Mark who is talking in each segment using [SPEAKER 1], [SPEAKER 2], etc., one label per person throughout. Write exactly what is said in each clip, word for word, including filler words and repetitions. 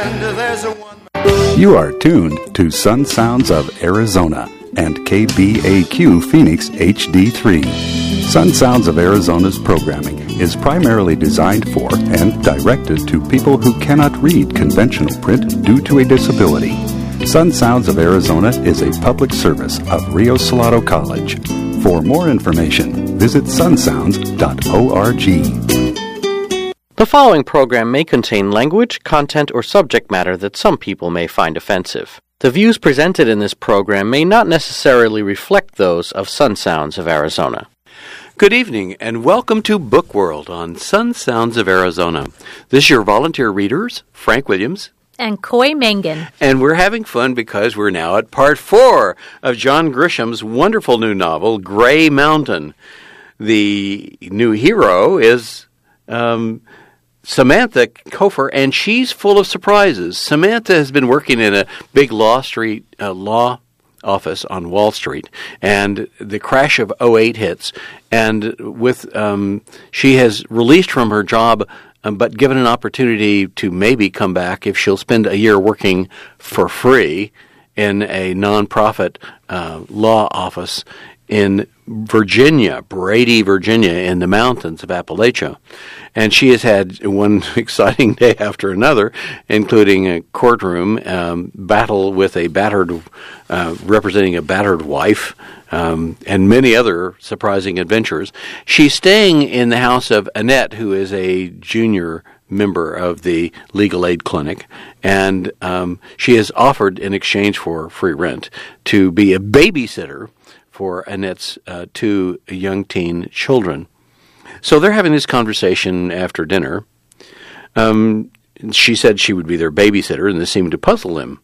[SPEAKER 1] and there's a one.
[SPEAKER 2] You are tuned to Sun Sounds of Arizona and K B A Q Phoenix H D three. Sun Sounds of Arizona's programming is primarily designed for and directed to people who cannot read conventional print due to a disability. Sun Sounds of Arizona is a public service of Rio Salado College. For more information, visit sun sounds dot org.
[SPEAKER 3] The following program may contain language, content, or subject matter that some people may find offensive. The views presented in this program may not necessarily reflect those of Sun Sounds of Arizona.
[SPEAKER 4] Good evening, and welcome to Book World on Sun Sounds of Arizona. This is your volunteer readers, Frank Williams
[SPEAKER 5] and Coy Mangan.
[SPEAKER 4] And we're having fun because we're now at part four of John Grisham's wonderful new novel, Gray Mountain. The new hero is um, Samantha Kofer, and she's full of surprises. Samantha has been working in a big law street uh, law office on Wall Street, and the crash of oh eight hits, and with um, she has released from her job, um, but given an opportunity to maybe come back if she'll spend a year working for free in a nonprofit uh, law office in Virginia, Brady, Virginia, in the mountains of Appalachia. And she has had one exciting day after another, including a courtroom um, battle with a battered, uh, representing a battered wife, um, and many other surprising adventures. She's staying in the house of Annette, who is a junior member of the legal aid clinic, and um, she has offered, in exchange for free rent, to be a babysitter for Annette's uh, two young teen children. So they're having this conversation after dinner. Um, she said she would be their babysitter, and this seemed to puzzle him.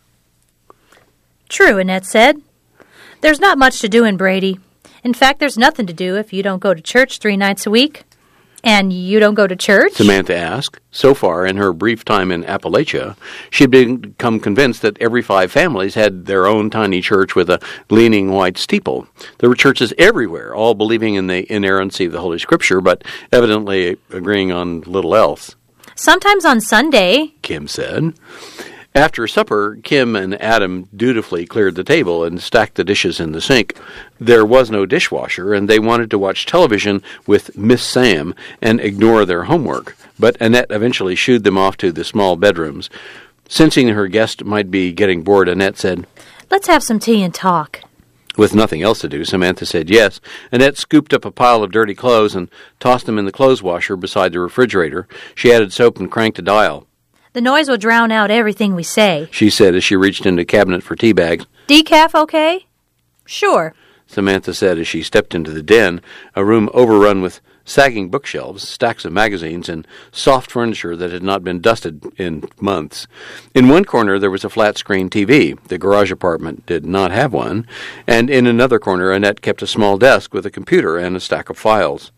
[SPEAKER 5] True, Annette said. There's not much to do in Brady. In fact, there's nothing to do if you don't go to church three nights a week. And you don't go to church?
[SPEAKER 4] Samantha asked. So far, in her brief time in Appalachia, she had become convinced that every five families had their own tiny church with a leaning white steeple. There were churches everywhere, all believing in the inerrancy of the Holy Scripture, but evidently agreeing on little else.
[SPEAKER 5] Sometimes on Sunday,
[SPEAKER 4] Kim said. After supper, Kim and Adam dutifully cleared the table and stacked the dishes in the sink. There was no dishwasher, and they wanted to watch television with Miss Sam and ignore their homework. But Annette eventually shooed them off to the small bedrooms. Sensing her guest might be getting bored, Annette said,
[SPEAKER 5] "Let's have some tea and talk."
[SPEAKER 4] With nothing else to do, Samantha said yes. Annette scooped up a pile of dirty clothes and tossed them in the clothes washer beside the refrigerator. She added soap and cranked a dial.
[SPEAKER 5] "The noise will drown out everything we say,"
[SPEAKER 4] she said as she reached into the cabinet for tea bags.
[SPEAKER 5] "Decaf okay?" "Sure,"
[SPEAKER 4] Samantha said as she stepped into the den, a room overrun with sagging bookshelves, stacks of magazines, and soft furniture that had not been dusted in months. In one corner there was a flat-screen T V. The garage apartment did not have one. And in another corner, Annette kept a small desk with a computer and a stack of files.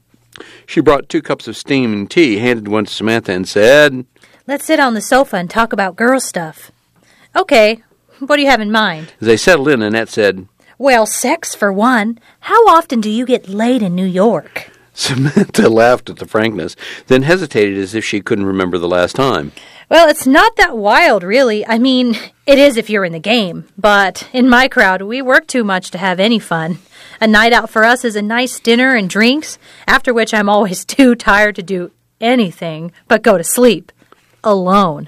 [SPEAKER 4] She brought two cups of steaming tea, handed one to Samantha, and said,
[SPEAKER 5] "Let's sit on the sofa and talk about girl stuff." "Okay, what do you have in mind?"
[SPEAKER 4] As they settled in, Annette said,
[SPEAKER 5] "Well, sex for one. How often do you get laid in New York?"
[SPEAKER 4] Samantha laughed at the frankness, then hesitated as if she couldn't remember the last time.
[SPEAKER 5] "Well, it's not that wild, really. I mean, it is if you're in the game. But in my crowd, we work too much to have any fun. A night out for us is a nice dinner and drinks, after which I'm always too tired to do anything but go to sleep. Alone.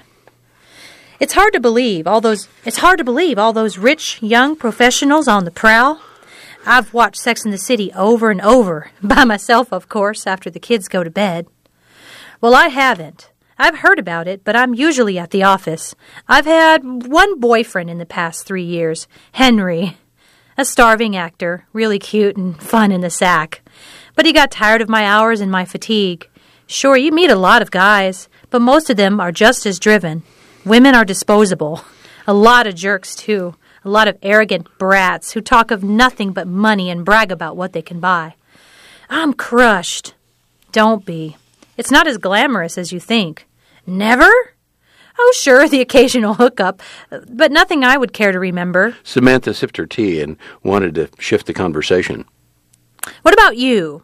[SPEAKER 5] It's hard to believe all those it's hard to believe all those rich young professionals on the prowl. I've watched Sex and the City over and over, by myself, of course, after the kids go to bed. Well, I haven't. I've heard about it, but I'm usually at the office. I've had one boyfriend in the past three years, Henry, a starving actor, really cute and fun in the sack. But he got tired of my hours and my fatigue. Sure, you meet a lot of guys, but most of them are just as driven. Women are disposable. A lot of jerks, too. A lot of arrogant brats who talk of nothing but money and brag about what they can buy. I'm crushed. Don't be. It's not as glamorous as you think. Never? Oh, sure, the occasional hookup, but nothing I would care to remember.
[SPEAKER 4] Samantha sipped her tea and wanted to shift the conversation.
[SPEAKER 5] What about you?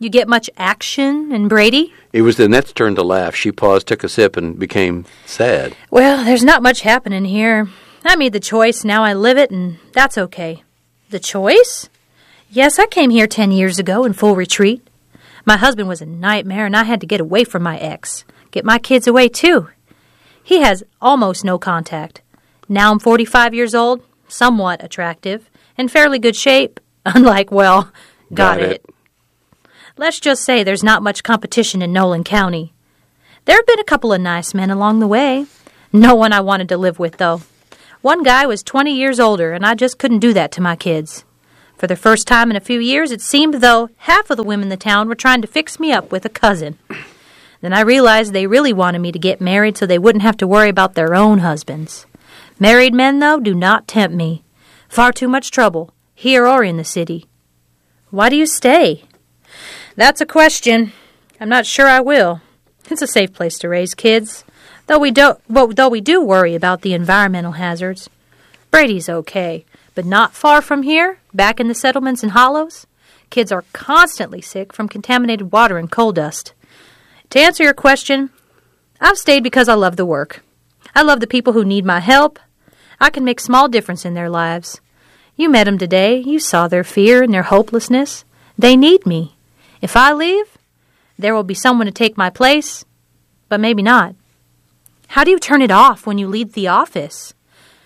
[SPEAKER 5] You get much action in Brady?
[SPEAKER 4] It was Annette's turn to laugh. She paused, took a sip, and became sad.
[SPEAKER 5] Well, there's not much happening here. I made the choice, now I live it, and that's okay. The choice? Yes, I came here ten years ago in full retreat. My husband was a nightmare, and I had to get away from my ex. Get my kids away, too. He has almost no contact. Now I'm forty-five years old, somewhat attractive, in fairly good shape, unlike, well, got, got it. it. Let's just say there's not much competition in Nolan County. There have been a couple of nice men along the way. No one I wanted to live with, though. One guy was twenty years older, and I just couldn't do that to my kids. For the first time in a few years, it seemed though half of the women in the town were trying to fix me up with a cousin. Then I realized they really wanted me to get married so they wouldn't have to worry about their own husbands. Married men, though, do not tempt me. Far too much trouble, here or in the city. Why do you stay? That's a question. I'm not sure I will. It's a safe place to raise kids, though we don't. Well, though we do worry about the environmental hazards. Brady's okay, but not far from here, back in the settlements and hollows, kids are constantly sick from contaminated water and coal dust. To answer your question, I've stayed because I love the work. I love the people who need my help. I can make small difference in their lives. You met them today. You saw their fear and their hopelessness. They need me. If I leave, there will be someone to take my place, but maybe not. How do you turn it off when you leave the office?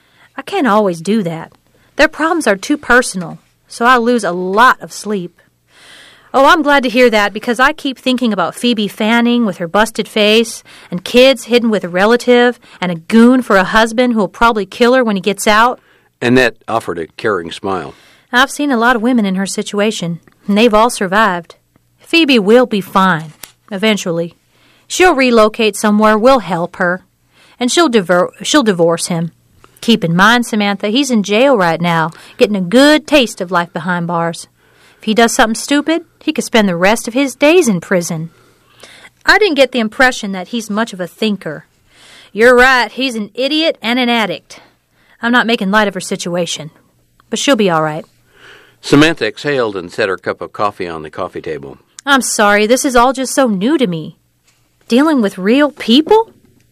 [SPEAKER 5] I can't always do that. Their problems are too personal, so I lose a lot of sleep. Oh, I'm glad to hear that because I keep thinking about Phoebe Fanning with her busted face and kids hidden with a relative and a goon for a husband who will probably kill her when he gets out.
[SPEAKER 4] Annette offered a caring smile.
[SPEAKER 5] I've seen a lot of women in her situation, and they've all survived. Phoebe will be fine, eventually. She'll relocate somewhere, we'll help her, and she'll, divor- she'll divorce him. Keep in mind, Samantha, he's in jail right now, getting a good taste of life behind bars. If he does something stupid, he could spend the rest of his days in prison. I didn't get the impression that he's much of a thinker. You're right, he's an idiot and an addict. I'm not making light of her situation, but she'll be all right.
[SPEAKER 4] Samantha exhaled and set her cup of coffee on the coffee table.
[SPEAKER 5] I'm sorry, this is all just so new to me. Dealing with real people?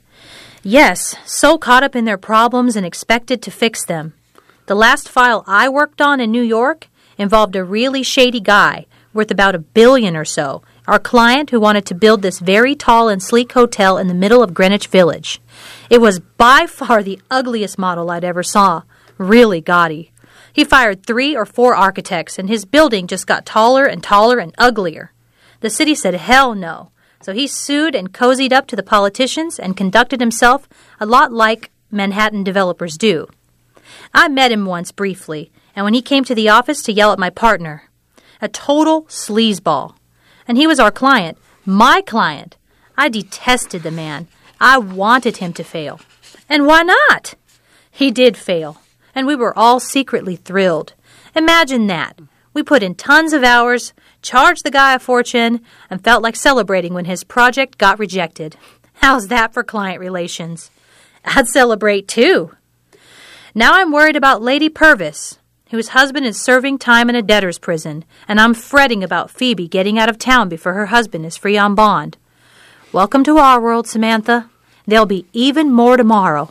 [SPEAKER 5] Yes, so caught up in their problems and expected to fix them. The last file I worked on in New York involved a really shady guy, worth about a billion or so, our client who wanted to build this very tall and sleek hotel in the middle of Greenwich Village. It was by far the ugliest model I'd ever saw, really gaudy. He fired three or four architects, and his building just got taller and taller and uglier. The city said hell no, so he sued and cozied up to the politicians and conducted himself a lot like Manhattan developers do. I met him once briefly, and when he came to the office to yell at my partner, a total sleazeball. And he was our client, my client. I detested the man. I wanted him to fail. And why not? He did fail, and we were all secretly thrilled. Imagine that. We put in tons of hours, charged the guy a fortune, and felt like celebrating when his project got rejected. How's that for client relations? I'd celebrate, too. Now I'm worried about Lady Purvis, whose husband is serving time in a debtor's prison, and I'm fretting about Phoebe getting out of town before her husband is free on bond. Welcome to our world, Samantha. There'll be even more tomorrow.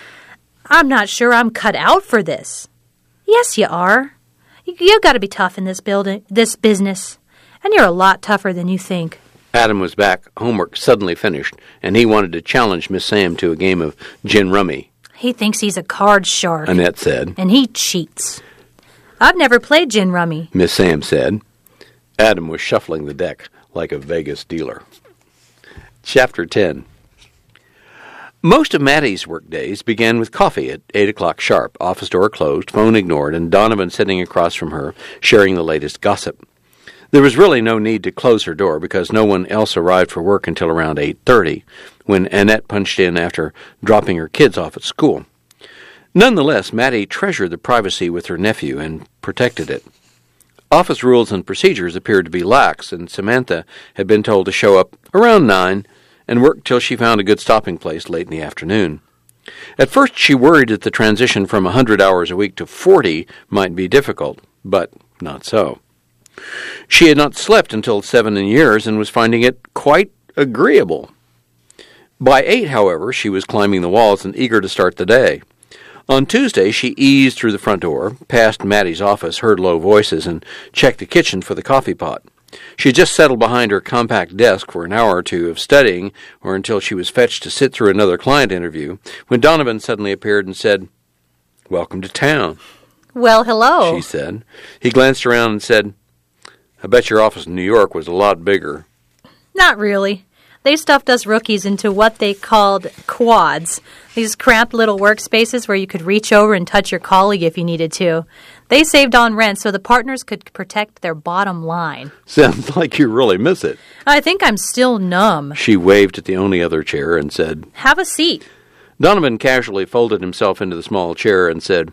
[SPEAKER 5] I'm not sure I'm cut out for this. Yes, you are. You, you got to be tough in this building, this business, and you're a lot tougher than you think.
[SPEAKER 4] Adam was back, homework suddenly finished, and he wanted to challenge Miss Sam to a game of gin rummy.
[SPEAKER 5] He thinks he's a card shark.
[SPEAKER 4] Annette said.
[SPEAKER 5] And he cheats. I've never played gin rummy,
[SPEAKER 4] Miss Sam said. Adam was shuffling the deck like a Vegas dealer. Chapter ten. Most of Maddie's work days began with coffee at eight o'clock sharp, office door closed, phone ignored, and Donovan sitting across from her, sharing the latest gossip. There was really no need to close her door because no one else arrived for work until around eight thirty, when Annette punched in after dropping her kids off at school. Nonetheless, Maddie treasured the privacy with her nephew and protected it. Office rules and procedures appeared to be lax, and Samantha had been told to show up around nine and work till she found a good stopping place late in the afternoon. At first she worried that the transition from a hundred hours a week to forty might be difficult, but not so. She had not slept until seven in years and was finding it quite agreeable. By eight, however, she was climbing the walls and eager to start the day. On Tuesday, she eased through the front door, passed Mattie's office, heard low voices, and checked the kitchen for the coffee pot. She had just settled behind her compact desk for an hour or two of studying, or until she was fetched to sit through another client interview, when Donovan suddenly appeared and said, "Welcome to town."
[SPEAKER 5] "Well, hello,"
[SPEAKER 4] she said. He glanced around and said, "I bet your office in New York was a lot bigger."
[SPEAKER 5] "Not really. They stuffed us rookies into what they called quads, these cramped little workspaces where you could reach over and touch your colleague if you needed to. They saved on rent so the partners could protect their bottom line."
[SPEAKER 4] "Sounds like you really miss it."
[SPEAKER 5] "I think I'm still numb."
[SPEAKER 4] She waved at the only other chair and said,
[SPEAKER 5] "Have a seat."
[SPEAKER 4] Donovan casually folded himself into the small chair and said,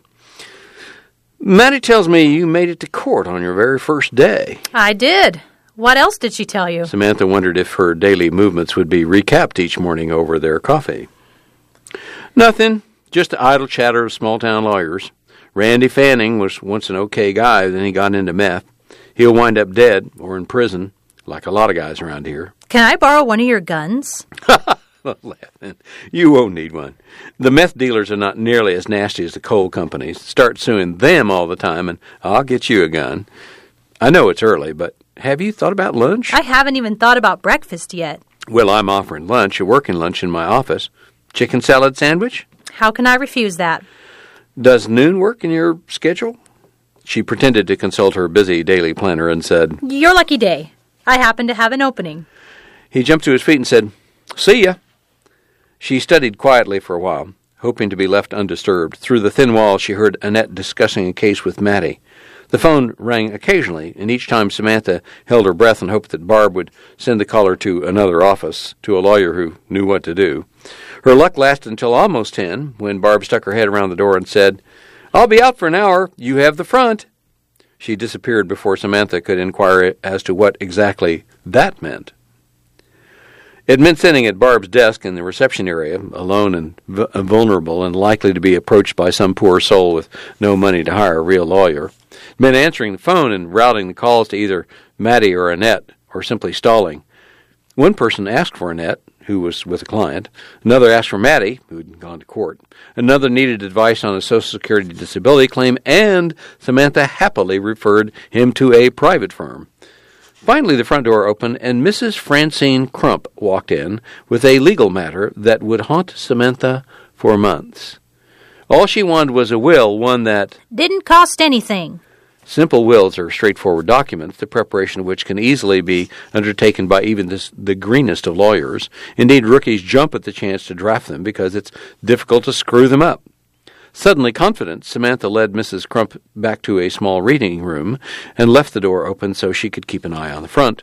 [SPEAKER 4] "Mattie tells me you made it to court on your very first day."
[SPEAKER 5] "I did. What else did she tell you?"
[SPEAKER 4] Samantha wondered if her daily movements would be recapped each morning over their coffee. "Nothing. Just idle chatter of small-town lawyers. Randy Fanning was once an okay guy, then he got into meth. He'll wind up dead or in prison, like a lot of guys around here."
[SPEAKER 5] "Can I borrow one of your guns?"
[SPEAKER 4] Laughing. "You won't need one. The meth dealers are not nearly as nasty as the coal companies. Start suing them all the time, and I'll get you a gun. I know it's early, but have you thought about lunch?"
[SPEAKER 5] "I haven't even thought about breakfast yet."
[SPEAKER 4] "Well, I'm offering lunch, a working lunch in my office. Chicken salad sandwich?"
[SPEAKER 5] "How can I refuse that?"
[SPEAKER 4] "Does noon work in your schedule?" She pretended to consult her busy daily planner and said,
[SPEAKER 5] "Your lucky day. I happen to have an opening."
[SPEAKER 4] He jumped to his feet and said, "See ya." She studied quietly for a while, hoping to be left undisturbed. Through the thin wall, she heard Annette discussing a case with Mattie. The phone rang occasionally, and each time Samantha held her breath and hoped that Barb would send the caller to another office, to a lawyer who knew what to do. Her luck lasted until almost ten, when Barb stuck her head around the door and said, "I'll be out for an hour. You have the front." She disappeared before Samantha could inquire as to what exactly that meant. It meant sitting at Barb's desk in the reception area, alone and v- vulnerable and likely to be approached by some poor soul with no money to hire a real lawyer. It meant answering the phone and routing the calls to either Mattie or Annette, or simply stalling. One person asked for Annette, who was with a client. Another asked for Mattie, who had gone to court. Another needed advice on a Social Security disability claim, and Samantha happily referred him to a private firm. Finally, the front door opened, and Missus Francine Crump walked in with a legal matter that would haunt Samantha for months. All she wanted was a will, one that
[SPEAKER 5] "Didn't cost anything."
[SPEAKER 4] Simple wills are straightforward documents, the preparation of which can easily be undertaken by even this, the greenest of lawyers. Indeed, rookies jump at the chance to draft them because it's difficult to screw them up. Suddenly confident, Samantha led Missus Crump back to a small reading room and left the door open so she could keep an eye on the front.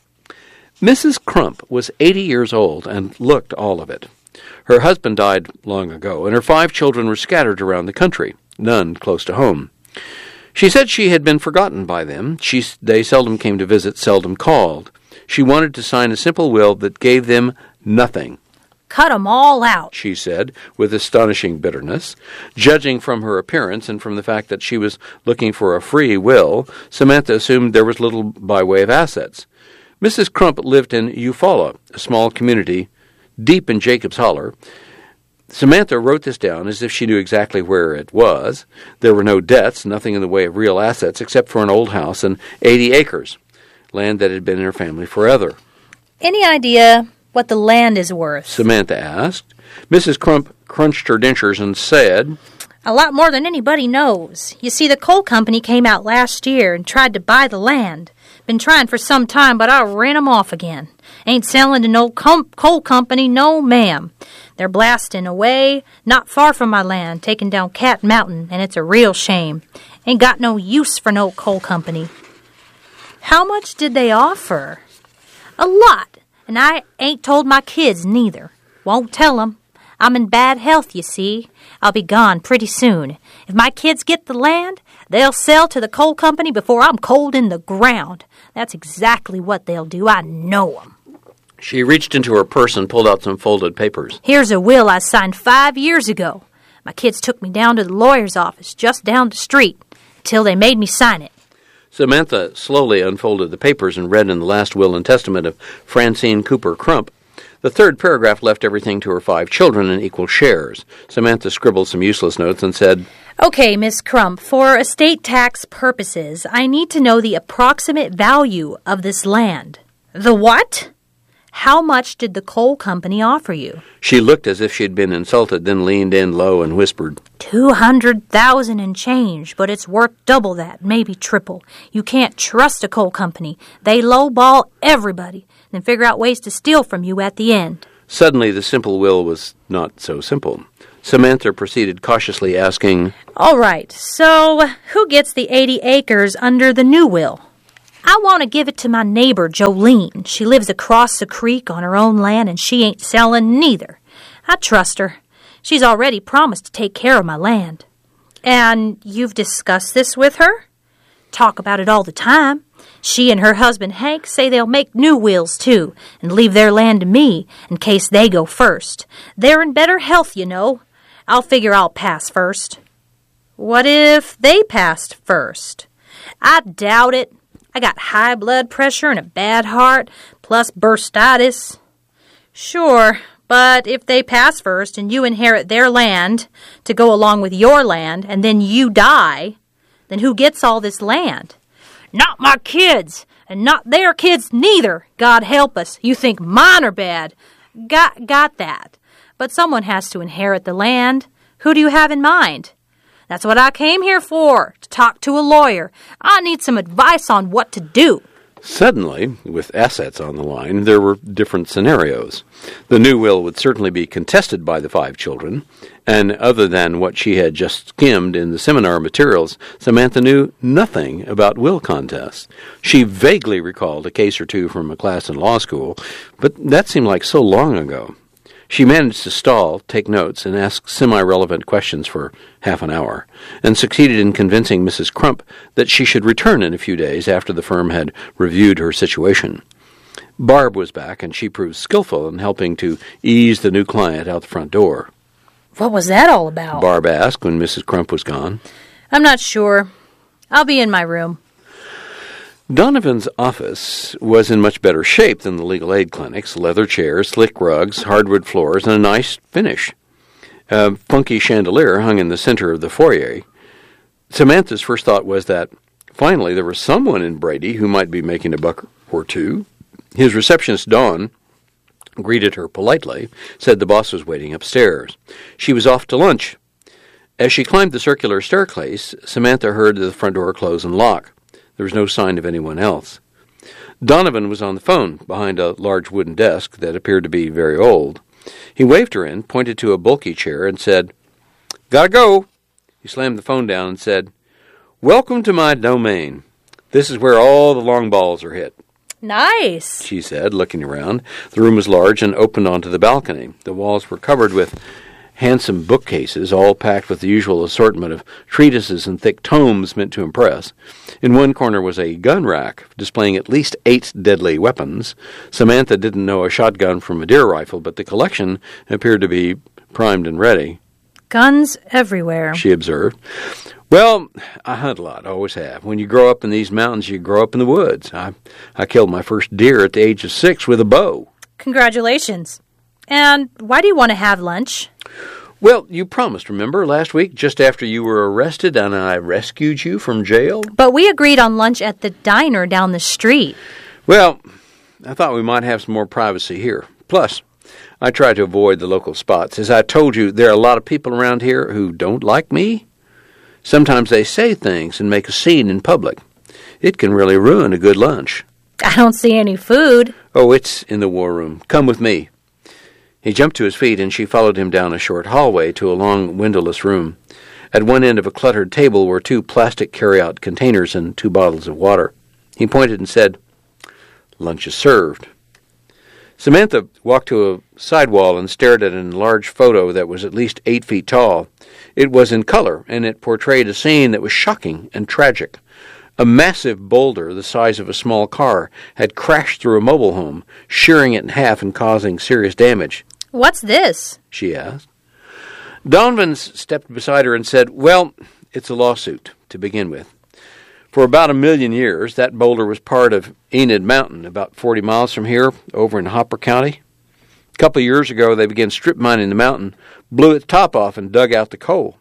[SPEAKER 4] Missus Crump was eighty years old and looked all of it. Her husband died long ago, and her five children were scattered around the country, none close to home. She said she had been forgotten by them. She, they seldom came to visit, seldom called. She wanted to sign a simple will that gave them nothing.
[SPEAKER 5] "Cut 'em all out,"
[SPEAKER 4] she said, with astonishing bitterness. Judging from her appearance and from the fact that she was looking for a free will, Samantha assumed there was little by way of assets. Missus Crump lived in Eufaula, a small community deep in Jacob's Holler. Samantha wrote this down as if she knew exactly where it was. There were no debts, nothing in the way of real assets except for an old house and eighty acres, land that had been in her family forever.
[SPEAKER 5] "Any idea what the land is worth?"
[SPEAKER 4] Samantha asked. Missus Crump crunched her dentures and said,
[SPEAKER 5] "A lot more than anybody knows. You see, the coal company came out last year and tried to buy the land. Been trying for some time, but I ran 'em off again. Ain't selling to no com- coal company, no ma'am. They're blasting away not far from my land, taking down Cat Mountain, and it's a real shame. Ain't got no use for no coal company." "How much did they offer?" "A lot, and I ain't told my kids neither. Won't tell 'em. I'm in bad health, you see. I'll be gone pretty soon. If my kids get the land, they'll sell to the coal company before I'm cold in the ground. That's exactly what they'll do. I know 'em."
[SPEAKER 4] She reached into her purse and pulled out some folded papers.
[SPEAKER 5] "Here's a will I signed five years ago. My kids took me down to the lawyer's office just down the street till they made me sign it."
[SPEAKER 4] Samantha slowly unfolded the papers and read in the last will and testament of Francine Cooper Crump. The third paragraph left everything to her five children in equal shares. Samantha scribbled some useless notes and said,
[SPEAKER 5] Okay, Miss Crump, for estate tax purposes, I need to know the approximate value of this land. The what? How much did the coal company offer you?
[SPEAKER 4] She looked as if she had been insulted, then leaned in low and whispered,
[SPEAKER 5] Two hundred thousand and change, but it's worth double that, maybe triple. You can't trust a coal company. They lowball everybody, then figure out ways to steal from you at the end.
[SPEAKER 4] Suddenly, the simple will was not so simple. Samantha proceeded cautiously, asking,
[SPEAKER 5] All right, so who gets the eighty acres under the new will? I want to give it to my neighbor, Jolene. She lives across the creek on her own land, and she ain't selling neither. I trust her. She's already promised to take care of my land. And you've discussed this with her? Talk about it all the time. She and her husband, Hank, say they'll make new wills, too, and leave their land to me in case they go first. They're in better health, you know. I'll figure I'll pass first. What if they passed first? I doubt it. I got high blood pressure and a bad heart, plus bursitis. Sure, but if they pass first and you inherit their land to go along with your land, and then you die, then who gets all this land? Not my kids, and not their kids neither. God help us. You think mine are bad. Got, got that. But someone has to inherit the land. Who do you have in mind? That's what I came here for, to talk to a lawyer. I need some advice on what to do.
[SPEAKER 4] Suddenly, with assets on the line, there were different scenarios. The new will would certainly be contested by the five children, and other than what she had just skimmed in the seminar materials, Samantha knew nothing about will contests. She vaguely recalled a case or two from a class in law school, but that seemed like so long ago. She managed to stall, take notes, and ask semi-relevant questions for half an hour, and succeeded in convincing Missus Crump that she should return in a few days after the firm had reviewed her situation. Barb was back, and she proved skillful in helping to ease the new client out the front door.
[SPEAKER 5] What was that all about?
[SPEAKER 4] Barb asked when Missus Crump was gone.
[SPEAKER 5] I'm not sure. I'll be in my room.
[SPEAKER 4] Donovan's office was in much better shape than the legal aid clinic's. Leather chairs, slick rugs, hardwood floors, and a nice finish. A funky chandelier hung in the center of the foyer. Samantha's first thought was that, finally, there was someone in Brady who might be making a buck or two. His receptionist, Dawn, greeted her politely, said the boss was waiting upstairs. She was off to lunch. As she climbed the circular staircase, Samantha heard the front door close and lock. There was no sign of anyone else. Donovan was on the phone behind a large wooden desk that appeared to be very old. He waved her in, pointed to a bulky chair, and said, Gotta go. He slammed the phone down and said, Welcome to my domain. This is where all the long balls are hit.
[SPEAKER 5] Nice,
[SPEAKER 4] she said, looking around. The room was large and opened onto the balcony. The walls were covered with handsome bookcases, all packed with the usual assortment of treatises and thick tomes meant to impress. In one corner was a gun rack, displaying at least eight deadly weapons. Samantha didn't know a shotgun from a deer rifle, but the collection appeared to be primed and ready.
[SPEAKER 5] Guns everywhere,
[SPEAKER 4] she observed. Well, I hunt a lot, always have. When you grow up in these mountains, you grow up in the woods. I, I killed my first deer at the age of six with a bow.
[SPEAKER 5] Congratulations. And why do you want to have lunch?
[SPEAKER 4] Well, you promised, remember, last week, just after you were arrested and I rescued you from jail?
[SPEAKER 5] But we agreed on lunch at the diner down the street.
[SPEAKER 4] Well, I thought we might have some more privacy here. Plus, I try to avoid the local spots. As I told you, there are a lot of people around here who don't like me. Sometimes they say things and make a scene in public. It can really ruin a good lunch.
[SPEAKER 5] I don't see any food.
[SPEAKER 4] Oh, it's in the war room. Come with me. He jumped to his feet, and she followed him down a short hallway to a long, windowless room. At one end of a cluttered table were two plastic carry-out containers and two bottles of water. He pointed and said, Lunch is served. Samantha walked to a side wall and stared at an enlarged photo that was at least eight feet tall. It was in color, and it portrayed a scene that was shocking and tragic. A massive boulder the size of a small car had crashed through a mobile home, shearing it in half and causing serious damage.
[SPEAKER 5] What's this?
[SPEAKER 4] She asked. Donovan stepped beside her and said, Well, it's a lawsuit, to begin with. For about a million years, that boulder was part of Enid Mountain, about forty miles from here, over in Hopper County. A couple of years ago, they began strip mining the mountain, blew its top off, and dug out the coal.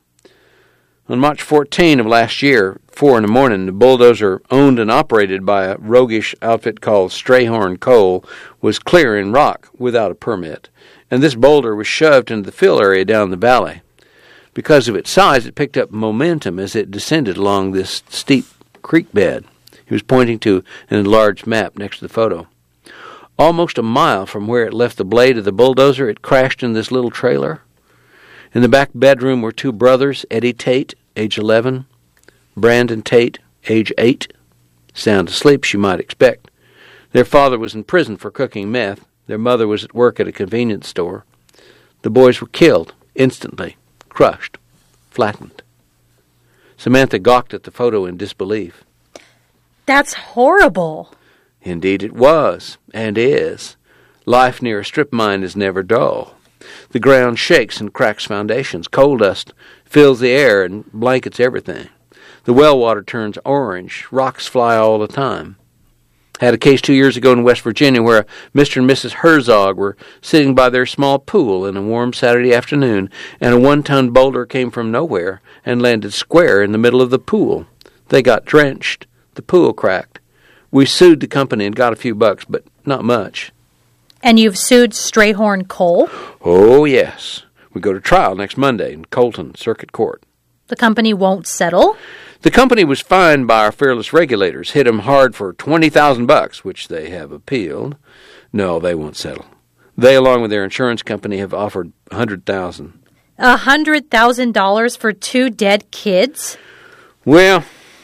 [SPEAKER 4] On March fourteenth of last year, four in the morning, the bulldozer owned and operated by a roguish outfit called Strayhorn Coal was clearing rock without a permit, and this boulder was shoved into the fill area down the valley. Because of its size, it picked up momentum as it descended along this steep creek bed. He was pointing to an enlarged map next to the photo. Almost a mile from where it left the blade of the bulldozer, it crashed in this little trailer. In the back bedroom were two brothers, Eddie Tate, age eleven, Brandon Tate, age eight. Sound asleep, you might expect. Their father was in prison for cooking meth. Their mother was at work at a convenience store. The boys were killed instantly, crushed, flattened. Samantha gawked at the photo in disbelief.
[SPEAKER 5] That's horrible.
[SPEAKER 4] Indeed it was, and is. Life near a strip mine is never dull. The ground shakes and cracks foundations. Coal dust fills the air and blankets everything. The well water turns orange. Rocks fly all the time. Had a case two years ago in West Virginia where Mister and Missus Herzog were sitting by their small pool in a warm Saturday afternoon, and a one-ton boulder came from nowhere and landed square in the middle of the pool. They got drenched. The pool cracked. We sued the company and got a few bucks, but not much.
[SPEAKER 5] And you've sued Strayhorn Coal?
[SPEAKER 4] Oh, yes. We go to trial next Monday in Colton Circuit Court.
[SPEAKER 5] The company won't settle?
[SPEAKER 4] The company was fined by our fearless regulators, hit them hard for twenty thousand bucks, which they have appealed. No, they won't settle. They, along with their insurance company, have offered one hundred thousand dollars.
[SPEAKER 5] A hundred thousand dollars for two dead kids?
[SPEAKER 4] Well,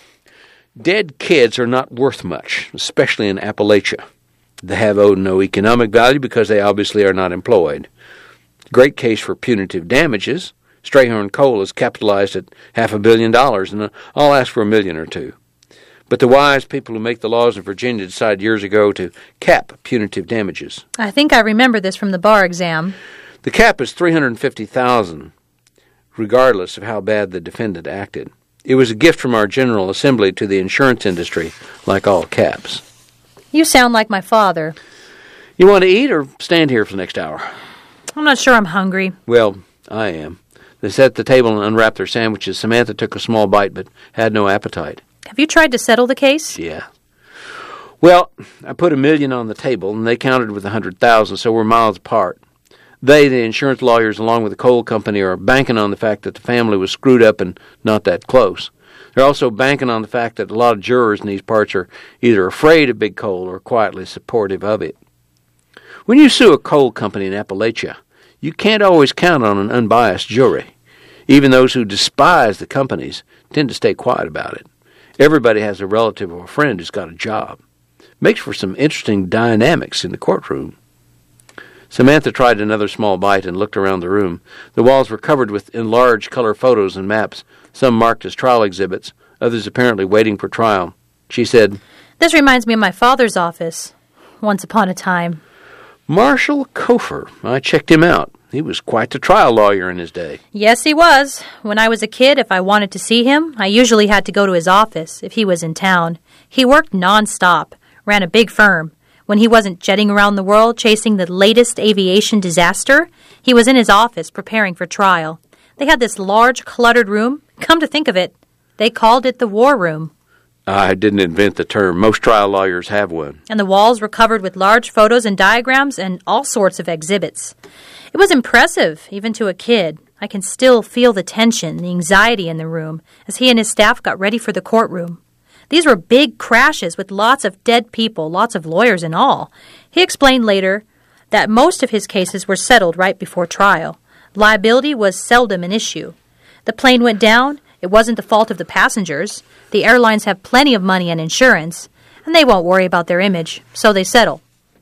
[SPEAKER 4] dead kids are not worth much, especially in Appalachia. They have owed no economic value because they obviously are not employed. Great case for punitive damages. Strayhorn Coal is capitalized at half a billion dollars, and I'll ask for a million or two. But the wise people who make the laws in Virginia decided years ago to cap punitive damages.
[SPEAKER 5] I think I remember this from the bar exam.
[SPEAKER 4] The cap is three hundred fifty thousand dollars, regardless of how bad the defendant acted. It was a gift from our General Assembly to the insurance industry, like all caps.
[SPEAKER 5] You sound like my father.
[SPEAKER 4] You want to eat or stand here for the next hour?
[SPEAKER 5] I'm not sure I'm hungry.
[SPEAKER 4] Well, I am. They sat at the table and unwrapped their sandwiches. Samantha took a small bite but had no appetite.
[SPEAKER 5] Have you tried to settle the case?
[SPEAKER 4] Yeah. Well, I put a million on the table, and they counted with a hundred thousand, so we're miles apart. They, the insurance lawyers, along with the coal company, are banking on the fact that the family was screwed up and not that close. They're also banking on the fact that a lot of jurors in these parts are either afraid of big coal or quietly supportive of it. When you sue a coal company in Appalachia, you can't always count on an unbiased jury. Even those who despise the companies tend to stay quiet about it. Everybody has a relative or a friend who's got a job. Makes for some interesting dynamics in the courtroom. Samantha tried another small bite and looked around the room. The walls were covered with enlarged color photos and maps, some marked as trial exhibits, others apparently waiting for trial. She said,
[SPEAKER 5] "This reminds me of my father's office, once upon a time."
[SPEAKER 4] Marshall Cofer. I checked him out. He was quite the trial lawyer in his day.
[SPEAKER 5] Yes, he was. When I was a kid, if I wanted to see him, I usually had to go to his office if he was in town. He worked nonstop, ran a big firm. When he wasn't jetting around the world chasing the latest aviation disaster, he was in his office preparing for trial. They had this large, cluttered room. Come to think of it, they called it the war room.
[SPEAKER 4] I didn't invent the term. Most trial lawyers have one.
[SPEAKER 5] And the walls were covered with large photos and diagrams and all sorts of exhibits. It was impressive, even to a kid. I can still feel the tension, the anxiety in the room as he and his staff got ready for the courtroom. These were big crashes with lots of dead people, lots of lawyers and all. He explained later that most of his cases were settled right before trial. Liability was seldom an issue. The plane went down. It wasn't the fault of the passengers. The airlines have plenty of money and insurance, and they won't worry about their image, so they settle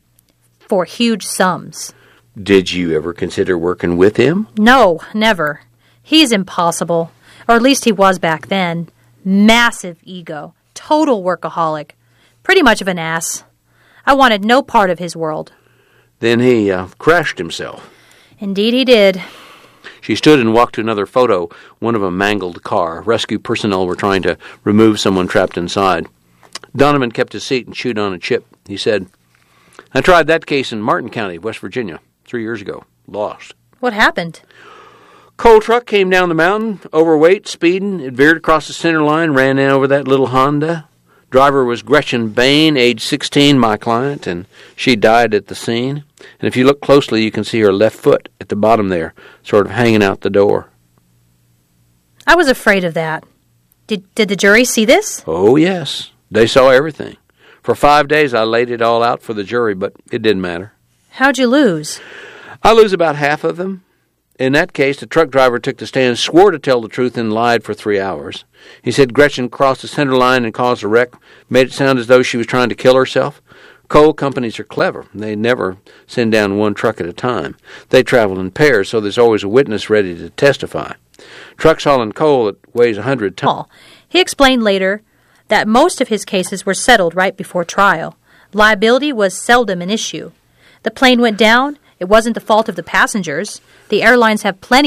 [SPEAKER 5] for huge sums.
[SPEAKER 4] Did you ever consider working with him?
[SPEAKER 5] No, never. He's impossible, or at least he was back then. Massive ego, total workaholic, pretty much of an ass. I wanted no part of his world.
[SPEAKER 4] Then he uh, crashed himself.
[SPEAKER 5] Indeed he did.
[SPEAKER 4] She stood and walked to another photo, one of a mangled car. Rescue personnel were trying to remove someone trapped inside. Donovan kept his seat and chewed on a chip. He said, I tried that case in Martin County, West Virginia, three years ago. Lost.
[SPEAKER 5] What happened?
[SPEAKER 4] Coal truck came down the mountain, overweight, speeding. It veered across the center line, ran in over that little Honda. Driver was Gretchen Bain, age sixteen, my client, and she died at the scene. And if you look closely, you can see her left foot at the bottom there, sort of hanging out the door.
[SPEAKER 5] I was afraid of that. Did, did the jury see this?
[SPEAKER 4] Oh, yes. They saw everything. For five days, I laid it all out for the jury, but it didn't matter.
[SPEAKER 5] How'd you lose?
[SPEAKER 4] I lose about half of them. In that case, the truck driver took the stand, swore to tell the truth, and lied for three hours. He said Gretchen crossed the center line and caused a wreck, made it sound as though she was trying to kill herself. Coal companies are clever. They never send down one truck at a time. They travel in pairs, so there's always a witness ready to testify. Trucks hauling coal that weighs a hundred tons.
[SPEAKER 5] He explained later that most of his cases were settled right before trial. Liability was seldom an issue. The plane went down. It wasn't the fault of the passengers. The airlines have plenty